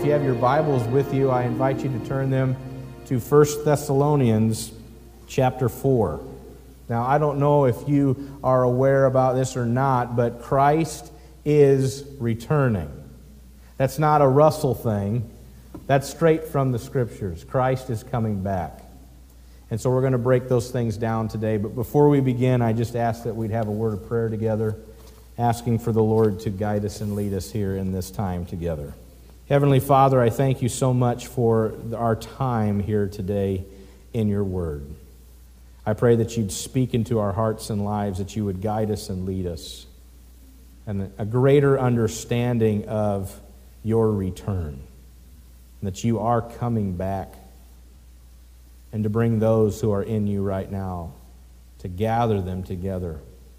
If you have your Bibles with you, I invite you to turn them to 1 Thessalonians chapter 4. Now, I don't know if you are aware about this or not, but Christ is returning. That's not a Russell thing. That's straight from the Scriptures. Christ is coming back. And so we're going to break those things down today. But before we begin, I just ask that we'd have a word of prayer together, asking for the Lord to guide us and lead us here in this time together. Heavenly Father, I thank you so much for our time here today in your word. I pray that you'd speak into our hearts and lives, that you would guide us and lead us, and a greater understanding of your return, and that you are coming back, and to bring those who are in you right now, to gather them together.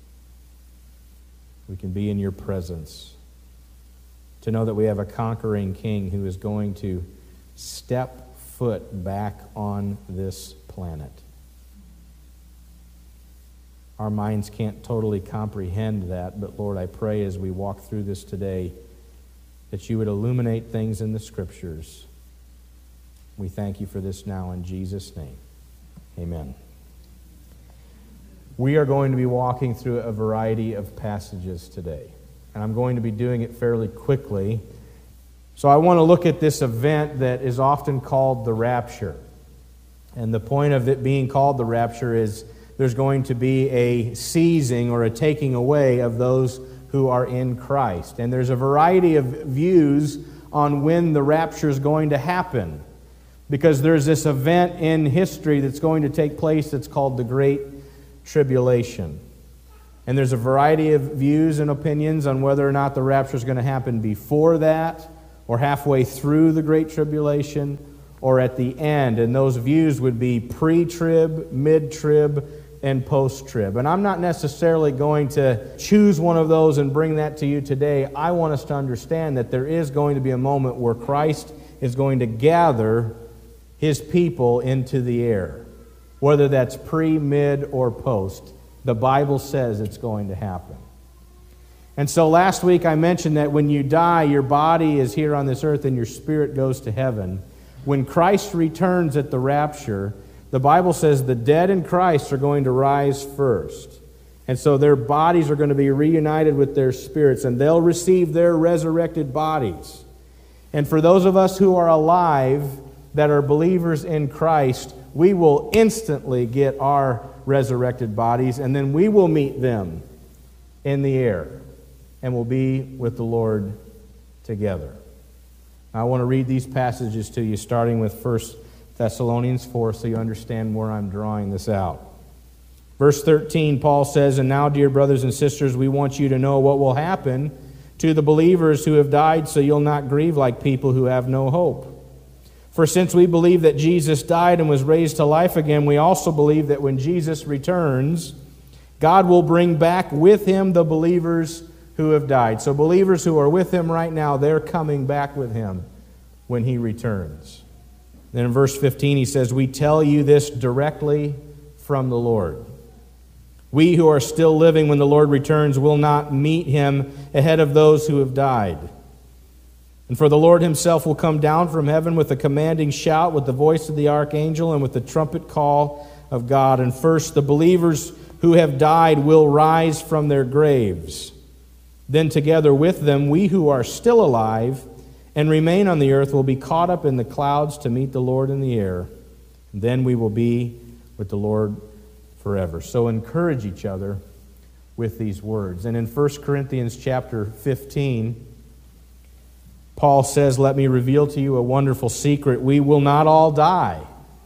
We can be in your presence, to know that we have a conquering King who is going to step foot back on this planet. Our minds can't totally comprehend that, but Lord, I pray as we walk through this today that you would illuminate things in the Scriptures. We thank you for this now in Jesus' name. Amen. We are going to be walking through a variety of passages today, and I'm going to be doing it fairly quickly. So I want to look at this event that is often called the rapture. And the point of it being called the rapture is there's going to be a seizing or a taking away of those who are in Christ. And there's a variety of views on when the rapture is going to happen, because there's this event in history that's going to take place that's called the Great Tribulation. And there's a variety of views and opinions on whether or not the rapture is going to happen before that, or halfway through the Great Tribulation, or at the end. And those views would be pre-trib, mid-trib, and post-trib. And I'm not necessarily going to choose one of those and bring that to you today. I want us to understand that there is going to be a moment where Christ is going to gather his people into the air. Whether that's pre, mid, or post, the Bible says it's going to happen. And so last week I mentioned that when you die, your body is here on this earth and your spirit goes to heaven. When Christ returns at the rapture, the Bible says the dead in Christ are going to rise first. And so their bodies are going to be reunited with their spirits, and they'll receive their resurrected bodies. And for those of us who are alive, that are believers in Christ, we will instantly get our resurrected bodies, and then we will meet them in the air, and we'll be with the Lord together. I want to read these passages to you, starting with 1 Thessalonians 4, so you understand where I'm drawing this out. Verse 13, Paul says, "And now, dear brothers and sisters, we want you to know what will happen to the believers who have died, so you'll not grieve like people who have no hope. For since we believe that Jesus died and was raised to life again, we also believe that when Jesus returns, God will bring back with him the believers who have died." So believers who are with him right now, they're coming back with him when he returns. Then in verse 15 he says, "We tell you this directly from the Lord. We who are still living when the Lord returns will not meet him ahead of those who have died. And for the Lord himself will come down from heaven with a commanding shout, with the voice of the archangel, and with the trumpet call of God. And first the believers who have died will rise from their graves. Then together with them, we who are still alive and remain on the earth will be caught up in the clouds to meet the Lord in the air. And then we will be with the Lord forever." So encourage each other with these words. And in 1 Corinthians chapter 15, Paul says, "Let me reveal to you a wonderful secret. We will not all die,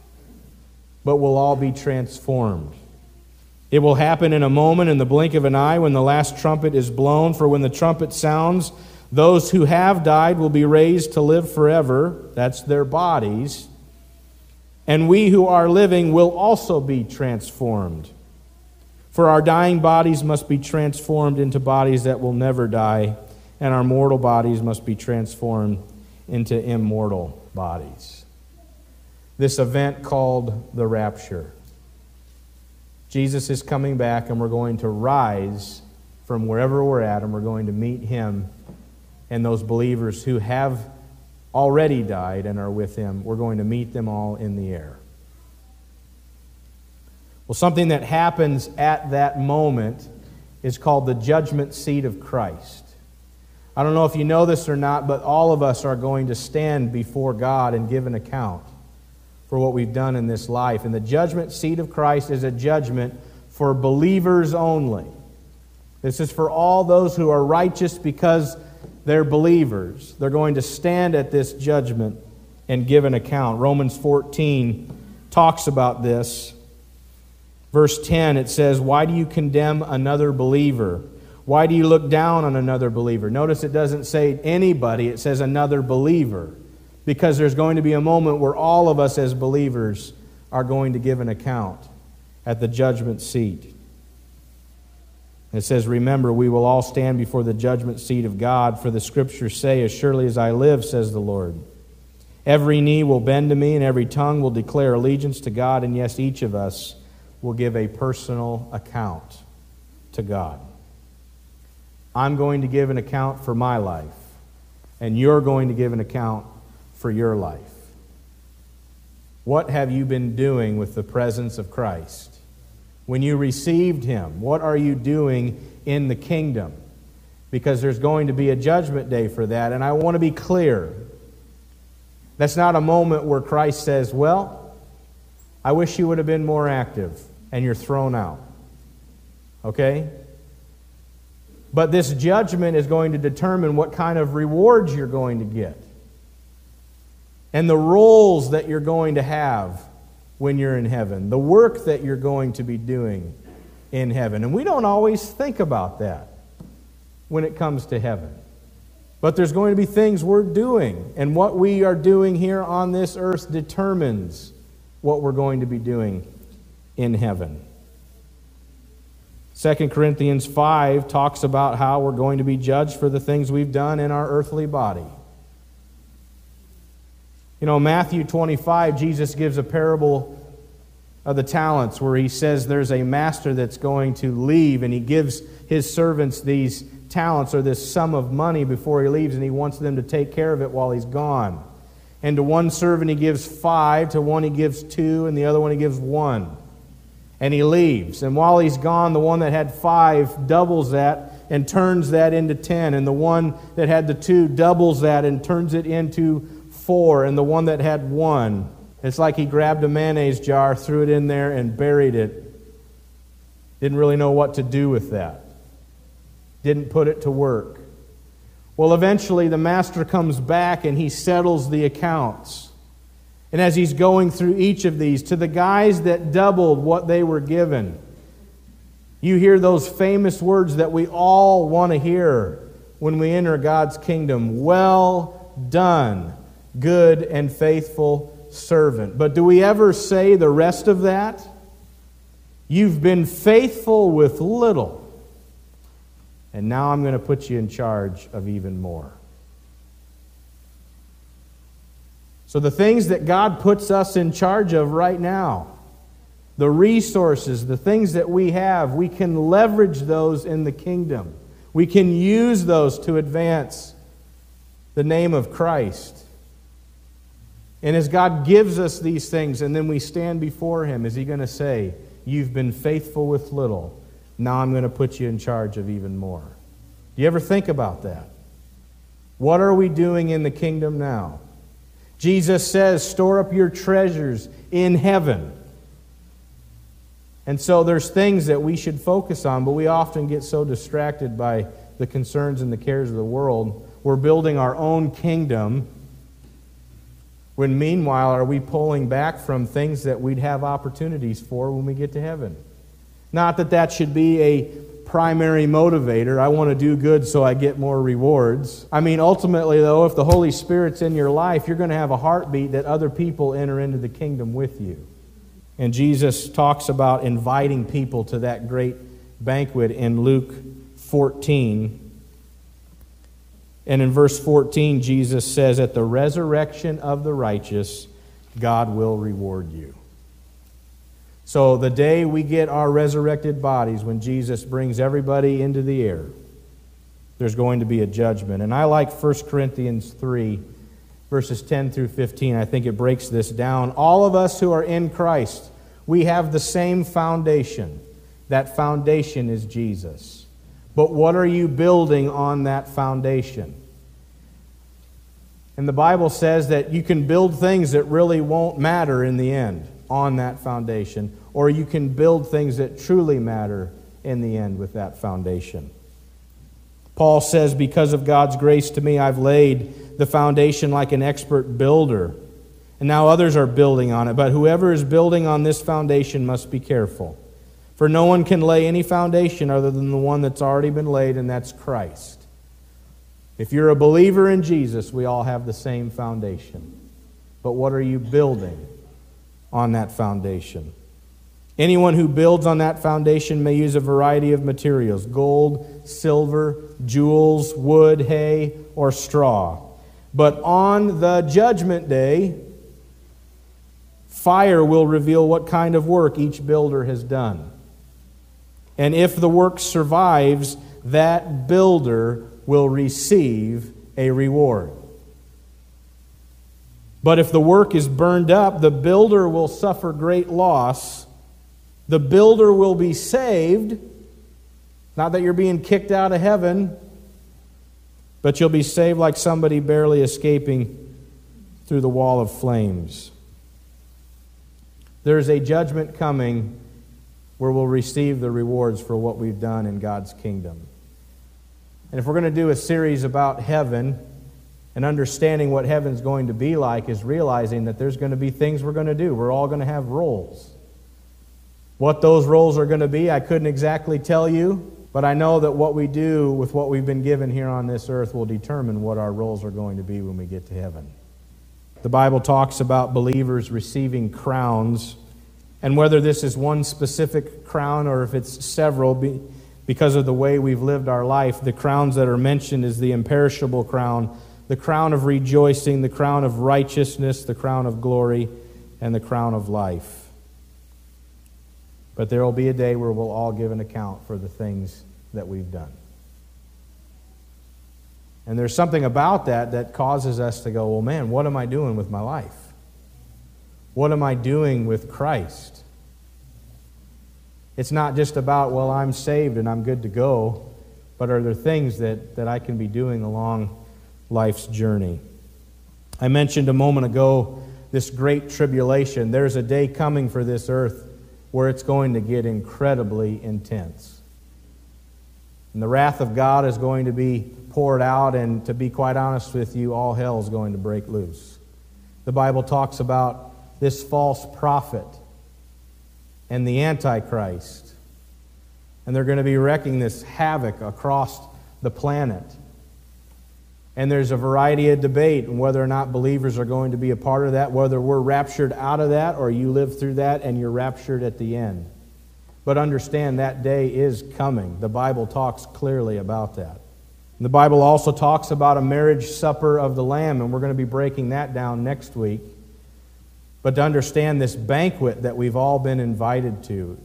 but will all be transformed. It will happen in a moment, in the blink of an eye, when the last trumpet is blown. For when the trumpet sounds, those who have died will be raised to live forever." That's their bodies. "And we who are living will also be transformed. For our dying bodies must be transformed into bodies that will never die, and our mortal bodies must be transformed into immortal bodies." This event called the rapture. Jesus is coming back, and we're going to rise from wherever we're at, and we're going to meet him and those believers who have already died and are with him. We're going to meet them all in the air. Well, something that happens at that moment is called the judgment seat of Christ. I don't know if you know this or not, but all of us are going to stand before God and give an account for what we've done in this life. And the judgment seat of Christ is a judgment for believers only. This is for all those who are righteous because they're believers. They're going to stand at this judgment and give an account. Romans 14 talks about this. Verse 10, it says, "Why do you condemn another believer? Why do you look down on another believer?" Notice it doesn't say anybody, it says another believer. Because there's going to be a moment where all of us as believers are going to give an account at the judgment seat. It says, "Remember, we will all stand before the judgment seat of God, for the Scriptures say, 'As surely as I live, says the Lord, every knee will bend to me, and every tongue will declare allegiance to God.' And yes, each of us will give a personal account to God." I'm going to give an account for my life, and you're going to give an account for your life. What have you been doing with the presence of Christ? When you received Him, what are you doing in the kingdom? Because there's going to be a judgment day for that, and I want to be clear. That's not a moment where Christ says, "Well, I wish you would have been more active," and you're thrown out. Okay? But this judgment is going to determine what kind of rewards you're going to get and the roles that you're going to have when you're in heaven, the work that you're going to be doing in heaven. And we don't always think about that when it comes to heaven. But there's going to be things we're doing, and what we are doing here on this earth determines what we're going to be doing in heaven. 2 Corinthians 5 talks about how we're going to be judged for the things we've done in our earthly body. You know, Matthew 25, Jesus gives a parable of the talents where he says there's a master that's going to leave, and he gives his servants these talents or this sum of money before he leaves, and he wants them to take care of it while he's gone. And to one servant he gives 5, to one he gives 2, and the other one he gives 1. And he leaves. And while he's gone, the one that had 5 doubles that and turns that into 10. And the one that had the 2 doubles that and turns it into 4. And the one that had 1, it's like he grabbed a mayonnaise jar, threw it in there, and buried it. Didn't really know what to do with that. Didn't put it to work. Well, eventually the master comes back and he settles the accounts. And as he's going through each of these, to the guys that doubled what they were given, you hear those famous words that we all want to hear when we enter God's kingdom. "Well done, good and faithful servant." But do we ever say the rest of that? "You've been faithful with little, and now I'm going to put you in charge of even more." So the things that God puts us in charge of right now, the resources, the things that we have, we can leverage those in the kingdom. We can use those to advance the name of Christ. And as God gives us these things and then we stand before Him, is He going to say, "You've been faithful with little, now I'm going to put you in charge of even more"? Do you ever think about that? What are we doing in the kingdom now? Jesus says, "Store up your treasures in heaven." And so there's things that we should focus on, but we often get so distracted by the concerns and the cares of the world. We're building our own kingdom, when meanwhile are we pulling back from things that we'd have opportunities for when we get to heaven? Not that that should be a primary motivator. I want to do good so I get more rewards. I mean, ultimately, though, if the Holy Spirit's in your life, you're going to have a heartbeat that other people enter into the kingdom with you. And Jesus talks about inviting people to that great banquet in Luke 14. And in verse 14, Jesus says, "At the resurrection of the righteous, God will reward you." So the day we get our resurrected bodies, when Jesus brings everybody into the air, there's going to be a judgment. And I like 1 Corinthians 3 verses 10 through 15. I think it breaks this down. All of us who are in Christ, we have the same foundation. That foundation is Jesus. But what are you building on that foundation? And the Bible says that you can build things that really won't matter in the end on that foundation, or you can build things that truly matter in the end with that foundation. Paul says, because of God's grace to me, I've laid the foundation like an expert builder, and now others are building on it. But whoever is building on this foundation must be careful. For no one can lay any foundation other than the one that's already been laid, and that's Christ. If you're a believer in Jesus, we all have the same foundation. But what are you building on that foundation? Anyone who builds on that foundation may use a variety of materials: gold, silver, jewels, wood, hay, or straw. But on the judgment day, fire will reveal what kind of work each builder has done. And if the work survives, that builder will receive a reward. But if the work is burned up, the builder will suffer great loss. The builder will be saved. Not that you're being kicked out of heaven, but you'll be saved like somebody barely escaping through the wall of flames. There's a judgment coming where we'll receive the rewards for what we've done in God's kingdom. And if we're going to do a series about heaven, and understanding what heaven's going to be like is realizing that there's going to be things we're going to do. We're all going to have roles. What those roles are going to be, I couldn't exactly tell you, but I know that what we do with what we've been given here on this earth will determine what our roles are going to be when we get to heaven. The Bible talks about believers receiving crowns, and whether this is one specific crown or if it's several, because of the way we've lived our life, the crowns that are mentioned is the imperishable crown, the crown of rejoicing, the crown of righteousness, the crown of glory, and the crown of life. But there will be a day where we'll all give an account for the things that we've done. And there's something about that that causes us to go, well, man, what am I doing with my life? What am I doing with Christ? It's not just about, well, I'm saved and I'm good to go, but are there things that I can be doing along life's journey? I mentioned a moment ago this great tribulation. There's a day coming for this earth where it's going to get incredibly intense. And the wrath of God is going to be poured out, and to be quite honest with you, all hell is going to break loose. The Bible talks about this false prophet and the Antichrist. And they're going to be wreaking this havoc across the planet. And there's a variety of debate on whether or not believers are going to be a part of that, whether we're raptured out of that or you live through that and you're raptured at the end. But understand that day is coming. The Bible talks clearly about that. And the Bible also talks about a marriage supper of the Lamb, and we're going to be breaking that down next week. But to understand this banquet that we've all been invited to.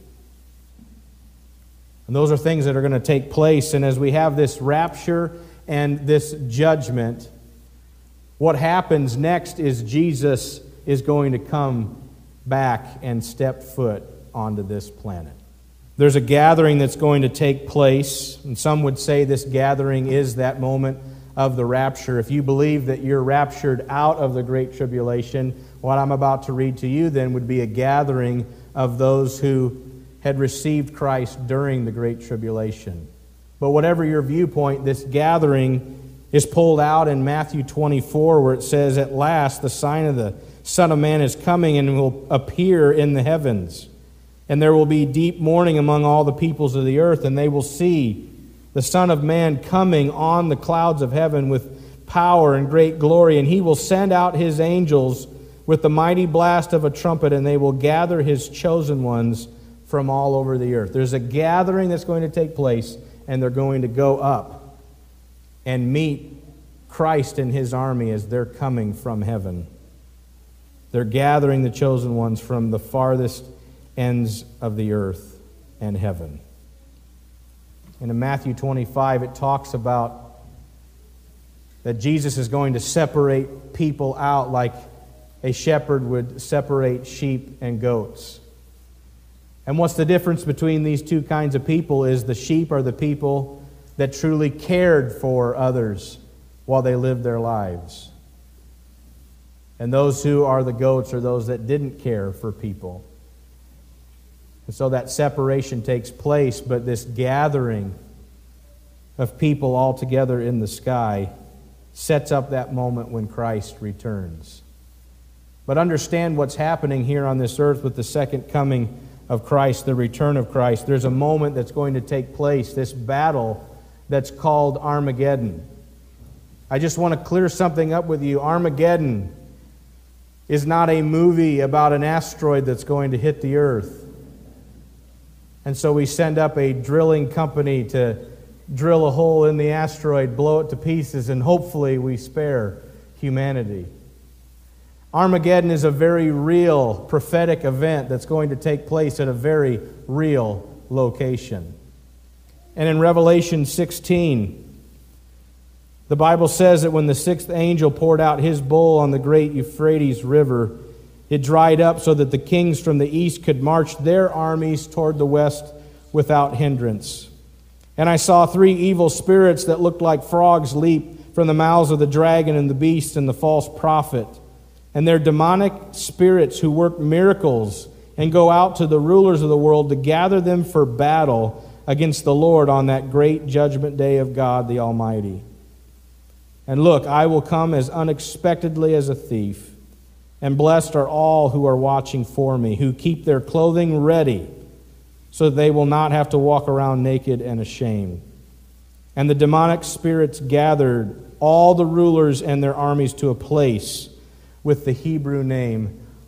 And those are things that are going to take place. And as we have this rapture and this judgment, what happens next is Jesus is going to come back and step foot onto this planet. There's a gathering that's going to take place, and some would say this gathering is that moment of the rapture. If you believe that you're raptured out of the Great Tribulation, what I'm about to read to you then would be a gathering of those who had received Christ during the Great Tribulation. But whatever your viewpoint, this gathering is pulled out in Matthew 24, where it says, "At last the sign of the Son of Man is coming and will appear in the heavens. And there will be deep mourning among all the peoples of the earth, and they will see the Son of Man coming on the clouds of heaven with power and great glory. And he will send out his angels with the mighty blast of a trumpet, and they will gather his chosen ones from all over the earth." There's a gathering that's going to take place, and they're going to go up and meet Christ and his army as they're coming from heaven. They're gathering the chosen ones from the farthest ends of the earth and heaven. And in Matthew 25, it talks about that Jesus is going to separate people out like a shepherd would separate sheep and goats. And what's the difference between these two kinds of people is the sheep are the people that truly cared for others while they lived their lives. And those who are the goats are those that didn't care for people. And so that separation takes place, but this gathering of people all together in the sky sets up that moment when Christ returns. But understand what's happening here on this earth with the second coming of Christ, the return of Christ. There's a moment that's going to take place, this battle that's called Armageddon. I just want to clear something up with you. Armageddon is not a movie about an asteroid that's going to hit the earth. And so we send up a drilling company to drill a hole in the asteroid, blow it to pieces, and hopefully we spare humanity. Armageddon is a very real prophetic event that's going to take place at a very real location. And in Revelation 16, the Bible says that when the sixth angel poured out his bowl on the great Euphrates River, it dried up so that the kings from the east could march their armies toward the west without hindrance. And I saw three evil spirits that looked like frogs leap from the mouths of the dragon and the beast and the false prophet. And they're demonic spirits who work miracles and go out to the rulers of the world to gather them for battle against the Lord on that great judgment day of God the Almighty. And look, I will come as unexpectedly as a thief, and blessed are all who are watching for me, who keep their clothing ready, so that they will not have to walk around naked and ashamed. And the demonic spirits gathered all the rulers and their armies to a place with the Hebrew name